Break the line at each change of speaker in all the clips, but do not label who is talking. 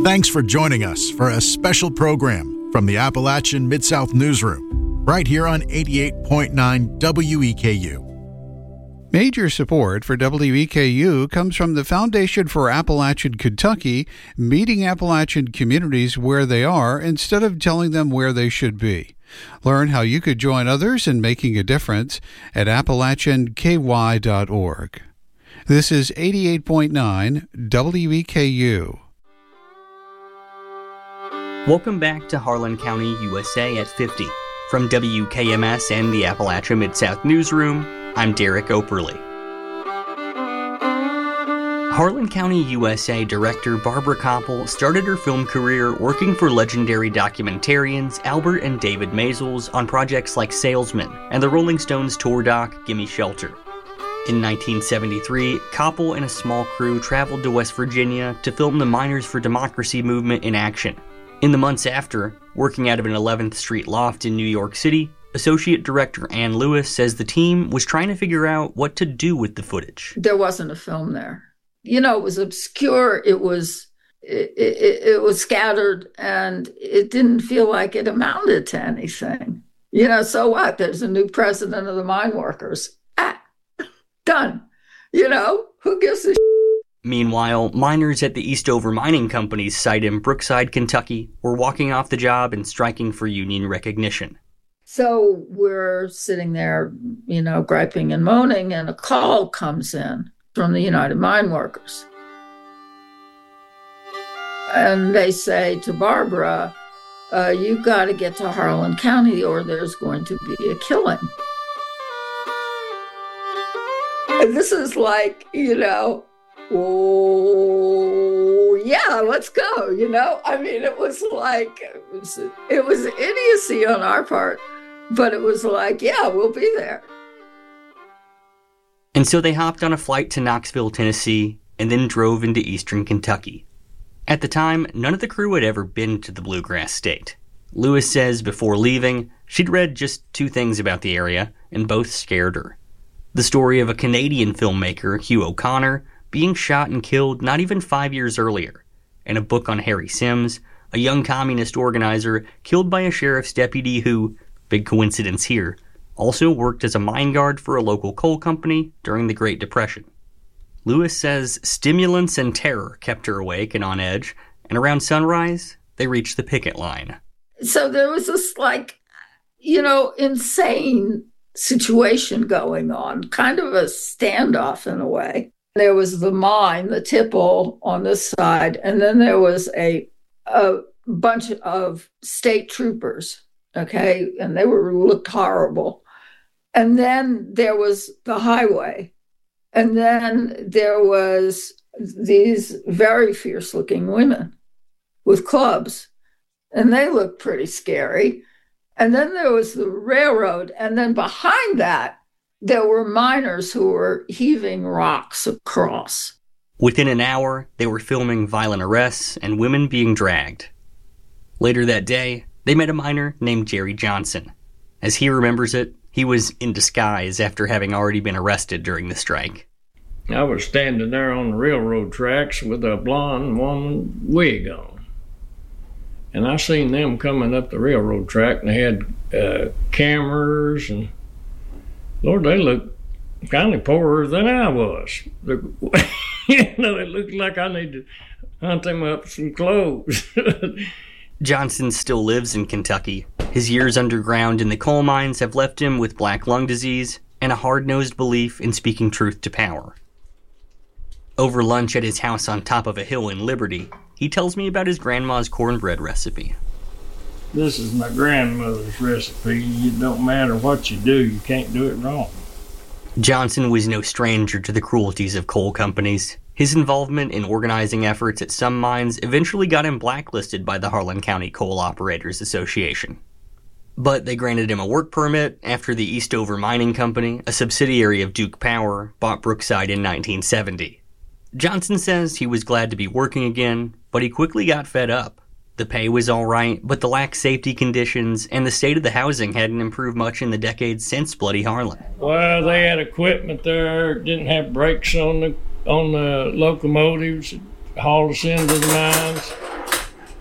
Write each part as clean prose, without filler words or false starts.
Thanks for joining us for a special program from the Appalachian Mid-South Newsroom, right here on 88.9 WEKU.
Major support for WEKU comes from the Foundation for Appalachian Kentucky, meeting Appalachian communities where they are instead of telling them where they should be. Learn how you could join others in making a difference at AppalachianKY.org. This is 88.9 WEKU.
Welcome back to Harlan County, USA at 50. From WKMS and the Appalachia Mid-South Newsroom, I'm Derek Operly. Harlan County, USA director Barbara Koppel started her film career working for legendary documentarians Albert and David Maysles on projects like Salesman and the Rolling Stones tour doc Gimme Shelter. In 1973, Koppel and a small crew traveled to West Virginia to film the Miners for Democracy movement in action. In the months after, working out of an 11th Street loft in New York City, Associate Director Ann Lewis says the team was trying to figure out what to do with the footage.
There wasn't a film there. You know, it was obscure, it was scattered, and it didn't feel like it amounted to anything. You know, so what? There's a new president of the mine workers. Done. You know, who gives a shit?
Meanwhile, miners at the Eastover Mining Company's site in Brookside, Kentucky, were walking off the job and striking for union recognition.
So we're sitting there, you know, griping and moaning, and a call comes in from the United Mine Workers. And they say to Barbara, you got to get to Harlan County or there's going to be a killing. And this is like, you know, oh, yeah, let's go, you know? I mean, it was like, it was idiocy on our part, but it was like, yeah, we'll be there.
And so they hopped on a flight to Knoxville, Tennessee, and then drove into eastern Kentucky. At the time, none of the crew had ever been to the Bluegrass State. Lewis says before leaving, she'd read just two things about the area, and both scared her. The story of a Canadian filmmaker, Hugh O'Connor, being shot and killed not even 5 years earlier, and a book on Harry Sims, a young communist organizer killed by a sheriff's deputy who, big coincidence here, also worked as a mine guard for a local coal company during the Great Depression. Lewis says stimulants and terror kept her awake and on edge, and around sunrise, they reached the picket line.
So there was this, like, you know, insane situation going on, kind of a standoff in a way. There was the mine, the tipple on this side, and then there was a bunch of state troopers, okay, and they looked horrible. And then there was the highway, and then there was these very fierce-looking women with clubs, and they looked pretty scary. And then there was the railroad, and then behind that, there were miners who were heaving rocks across.
Within an hour, they were filming violent arrests and women being dragged. Later that day, they met a miner named Jerry Johnson. As he remembers it, he was in disguise after having already been arrested during the strike.
I was standing there on the railroad tracks with a blonde woman wig on. And I seen them coming up the railroad track, and they had cameras, and Lord, they looked kind of poorer than I was. You know, it looked like I need to hunt them up some clothes.
Johnson still lives in Kentucky. His years underground in the coal mines have left him with black lung disease and a hard-nosed belief in speaking truth to power. Over lunch at his house on top of a hill in Liberty, he tells me about his grandma's cornbread recipe.
This is my grandmother's recipe. It don't matter what you do, you can't do it wrong.
Johnson was no stranger to the cruelties of coal companies. His involvement in organizing efforts at some mines eventually got him blacklisted by the Harlan County Coal Operators Association. But they granted him a work permit after the Eastover Mining Company, a subsidiary of Duke Power, bought Brookside in 1970. Johnson says he was glad to be working again, but he quickly got fed up. The pay was all right, but the lax safety conditions and the state of the housing hadn't improved much in the decades since Bloody Harlan.
Well, they had equipment there, didn't have brakes on the locomotives, hauled us into the mines.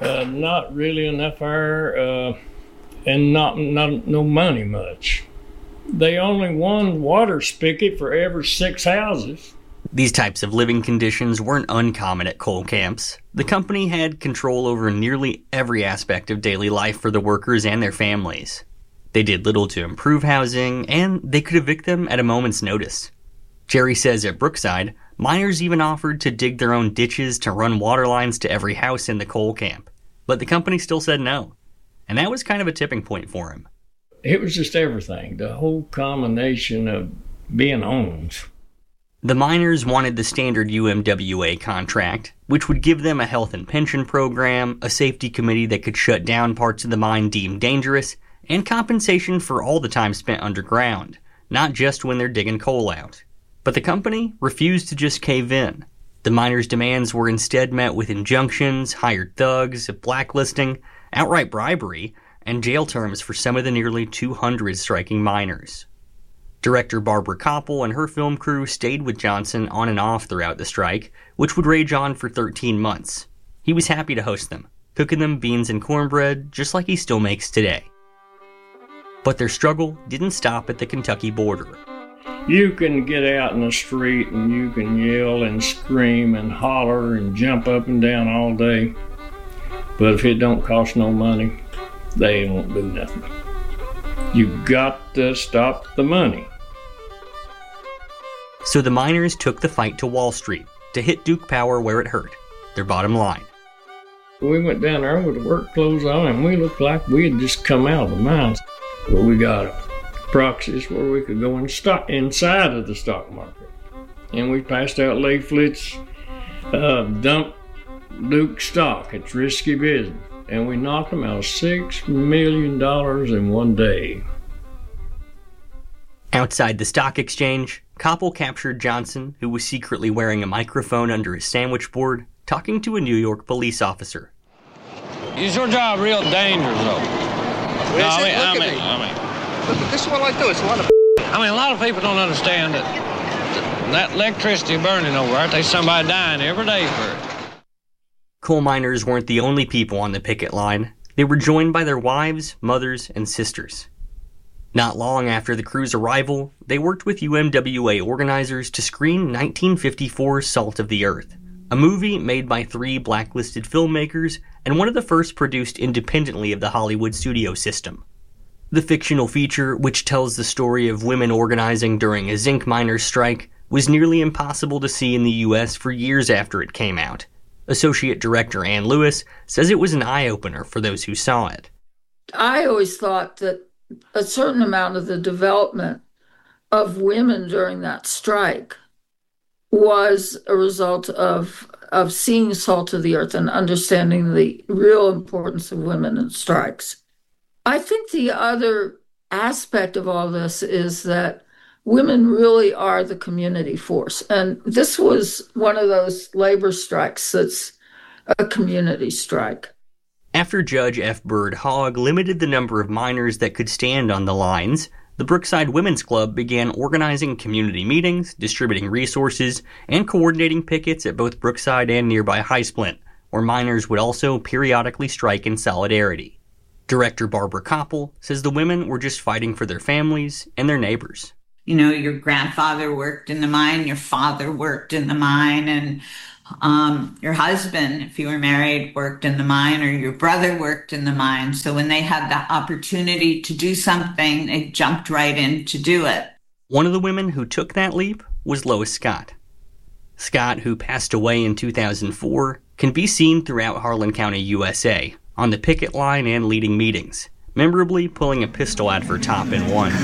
Not really enough air, and not no money much. They only one water spigot for every 6 houses.
These types of living conditions weren't uncommon at coal camps. The company had control over nearly every aspect of daily life for the workers and their families. They did little to improve housing, and they could evict them at a moment's notice. Jerry says at Brookside, miners even offered to dig their own ditches to run water lines to every house in the coal camp. But the company still said no. And that was kind of a tipping point for him.
It was just everything, the whole combination of being owned.
The miners wanted the standard UMWA contract, which would give them a health and pension program, a safety committee that could shut down parts of the mine deemed dangerous, and compensation for all the time spent underground, not just when they're digging coal out. But the company refused to just cave in. The miners' demands were instead met with injunctions, hired thugs, blacklisting, outright bribery, and jail terms for some of the nearly 200 striking miners. Director Barbara Koppel and her film crew stayed with Johnson on and off throughout the strike, which would rage on for 13 months. He was happy to host them, cooking them beans and cornbread just like he still makes today. But their struggle didn't stop at the Kentucky border.
You can get out in the street and you can yell and scream and holler and jump up and down all day, but if it don't cost no money, they won't do nothing. You got to stop the money.
So the miners took the fight to Wall Street to hit Duke Power where it hurt, their bottom line.
We went down there with the work clothes on and we looked like we had just come out of the mines. Well, we got proxies where we could go inside of the stock market. And we passed out leaflets, dump Duke stock, it's risky business. And we knocked them out of $6 million in one day.
Outside the stock exchange, Koppel captured Johnson, who was secretly wearing a microphone under his sandwich board, talking to a New York police officer.
Is your job real dangerous, though?
No, I mean, this is what I do. It's a lot of.
I mean, a lot of people don't understand that electricity burning over there. There's somebody dying every day for it.
Coal miners weren't the only people on the picket line. They were joined by their wives, mothers, and sisters. Not long after the crew's arrival, they worked with UMWA organizers to screen 1954's Salt of the Earth, a movie made by 3 blacklisted filmmakers and one of the first produced independently of the Hollywood studio system. The fictional feature, which tells the story of women organizing during a zinc miners' strike, was nearly impossible to see in the U.S. for years after it came out. Associate Director Ann Lewis says it was an eye-opener for those who saw it.
I always thought that a certain amount of the development of women during that strike was a result of seeing Salt of the Earth and understanding the real importance of women in strikes. I think the other aspect of all this is that women really are the community force. And this was one of those labor strikes that's a community strike.
After Judge F. Bird Hogg limited the number of miners that could stand on the lines, the Brookside Women's Club began organizing community meetings, distributing resources, and coordinating pickets at both Brookside and nearby High Splint, where miners would also periodically strike in solidarity. Director Barbara Koppel says the women were just fighting for their families and their neighbors.
You know, your grandfather worked in the mine, your father worked in the mine, and your husband, if you were married, worked in the mine, or your brother worked in the mine. So when they had the opportunity to do something, they jumped right in to do it.
One of the women who took that leap was Lois Scott. Scott, who passed away in 2004, can be seen throughout Harlan County, USA, on the picket line and leading meetings, memorably pulling a pistol at her top in one.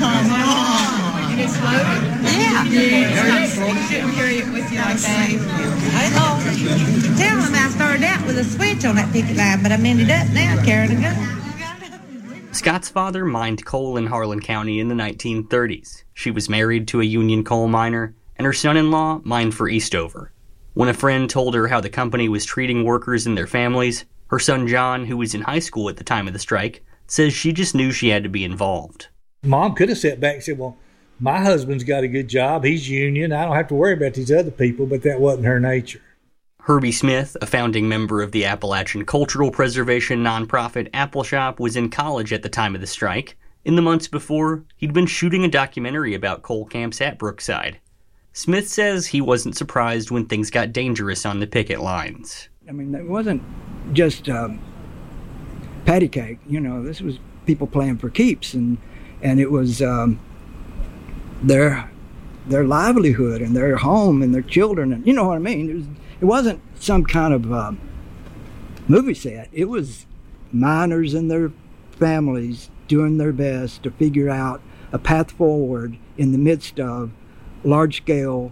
Yeah. Carry it with you like that. Tell him I started out with a switch on that picket line, but I'm ended up now carrying a gun.
Scott's father mined coal in Harlan County in the 1930s. She was married to a union coal miner, and her son-in-law mined for Eastover. When a friend told her how the company was treating workers and their families, her son John, who was in high school at the time of the strike, says she just knew she had to be involved.
Mom could have sat back and said, well, my husband's got a good job. He's union. I don't have to worry about these other people, but that wasn't her nature.
Herbie Smith, a founding member of the Appalachian Cultural Preservation nonprofit Appalshop, was in college at the time of the strike. In the months before, he'd been shooting a documentary about coal camps at Brookside. Smith says he wasn't surprised when things got dangerous on the picket lines.
I mean, it wasn't just patty cake. This was people playing for keeps, and it was their livelihood and their home and their children, and you know what I mean. It wasn't some kind of movie set. It was miners and their families doing their best to figure out a path forward in the midst of large-scale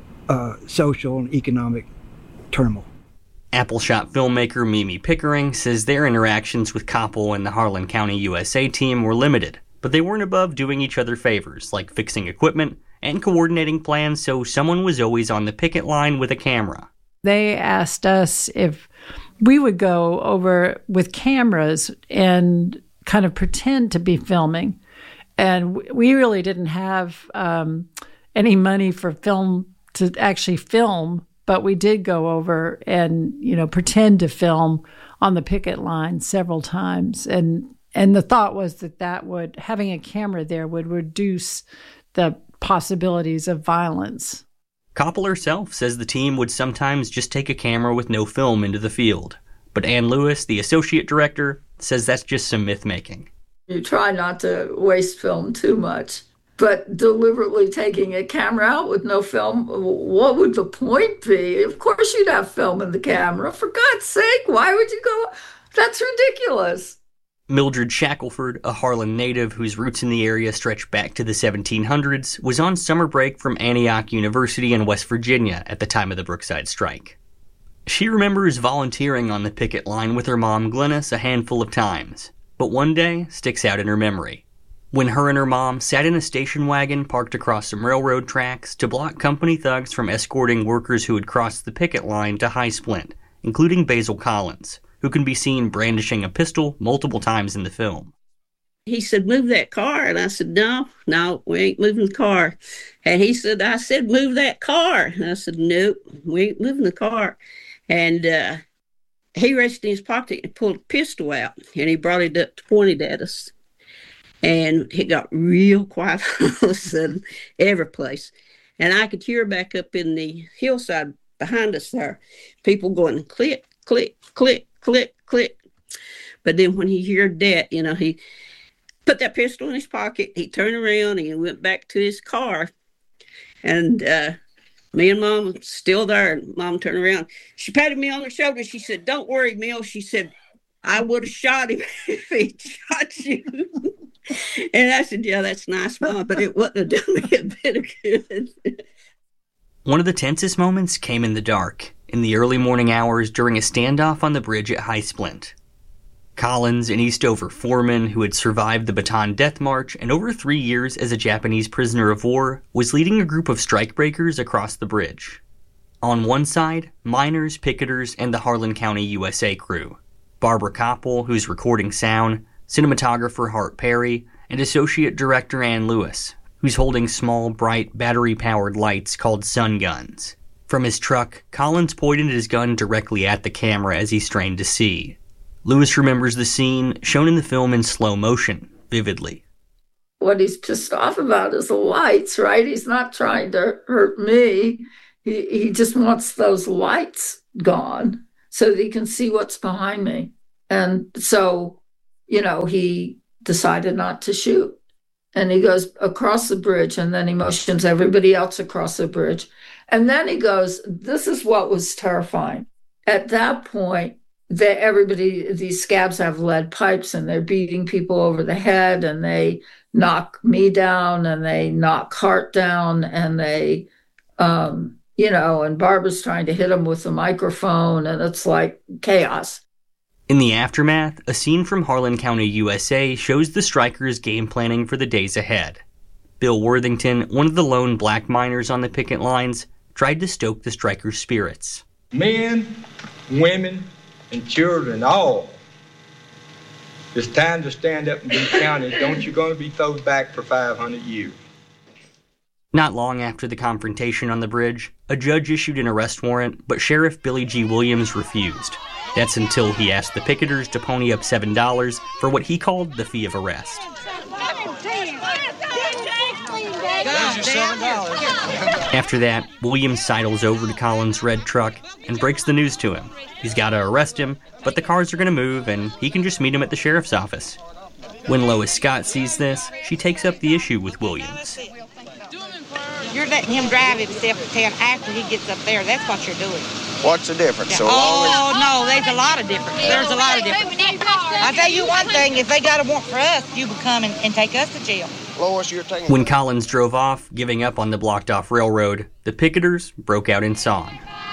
social and economic turmoil.
Appalshop filmmaker Mimi Pickering says their interactions with Koppel and the Harlan County USA team were limited, but they weren't above doing each other favors, like fixing equipment and coordinating plans so someone was always on the picket line with a camera.
They asked us if we would go over with cameras and kind of pretend to be filming. And we really didn't have any money for film to actually film, but we did go over and, pretend to film on the picket line several times. And the thought was that having a camera there would reduce the possibilities of violence.
Koppel herself says the team would sometimes just take a camera with no film into the field. But Ann Lewis, the associate director, says that's just some myth-making.
You try not to waste film too much, but deliberately taking a camera out with no film, what would the point be? Of course you'd have film in the camera. For God's sake, why would you go? That's ridiculous.
Mildred Shackelford, a Harlan native whose roots in the area stretch back to the 1700s, was on summer break from Antioch University in West Virginia at the time of the Brookside strike. She remembers volunteering on the picket line with her mom Glennis a handful of times, but one day sticks out in her memory. When her and her mom sat in a station wagon parked across some railroad tracks to block company thugs from escorting workers who had crossed the picket line to High Splint, including Basil Collins, who can be seen brandishing a pistol multiple times in the film.
He said, "Move that car." And I said, no, we ain't moving the car. And he said, I said, "Move that car." And I said, "Nope, we ain't moving the car." And he reached in his pocket and pulled a pistol out, and he brought it up, pointed at us. And it got real quiet all of a sudden, every place. And I could hear back up in the hillside behind us there, people going click, click, click, click, click. But then when he heard that, he put that pistol in his pocket, he turned around and he went back to his car. And me and Mom was still there, and Mom turned around. She patted me on the shoulder. She said, "Don't worry, Mill." She said, "I would have shot him if he shot you." And I said, "Yeah, that's nice, Mom, but it wouldn't have done me a bit of good."
One of the tensest moments came in the dark, in the early morning hours during a standoff on the bridge at High Splint. Collins, an Eastover foreman who had survived the Bataan Death March and over 3 years as a Japanese prisoner of war, was leading a group of strikebreakers across the bridge. On one side, miners, picketers, and the Harlan County USA crew. Barbara Koppel, who's recording sound, cinematographer Hart Perry, and associate director Ann Lewis, who's holding small, bright, battery-powered lights called sun guns. From his truck, Collins pointed his gun directly at the camera as he strained to see. Lewis remembers the scene, shown in the film in slow motion, vividly.
What he's pissed off about is the lights, right? He's not trying to hurt me. He just wants those lights gone so that he can see what's behind me. And so, he decided not to shoot. And he goes across the bridge, and then he motions everybody else across the bridge. And then he goes, this is what was terrifying. At that point, these scabs have lead pipes, and they're beating people over the head, and they knock me down, and they knock Hart down, and they, and Barbara's trying to hit him with the microphone, and it's like chaos.
In the aftermath, a scene from Harlan County, USA shows the strikers game planning for the days ahead. Bill Worthington, one of the lone black miners on the picket lines, tried to stoke the strikers' spirits.
Men, women, and children, all. It's time to stand up and be counted. Don't you going to be thrown back for 500 years.
Not long after the confrontation on the bridge, a judge issued an arrest warrant, but Sheriff Billy G. Williams refused. That's until he asked the picketers to pony up $7 for what he called the fee of arrest. After that, Williams sidles over to Collins' red truck and breaks the news to him. He's got to arrest him, but the cars are going to move and he can just meet him at the sheriff's office. When Lois Scott sees this, she takes up the issue with Williams.
You're letting him drive himself to town after he gets up there. That's what you're doing.
What's the difference?
Yeah.
So
No, there's a lot of difference. There's a lot of difference. I'll tell you one thing, if they got a warrant for us, you would come and take us to jail.
Lois, you're taking...
When Collins drove off, giving up on the blocked-off railroad, the picketers broke out in song.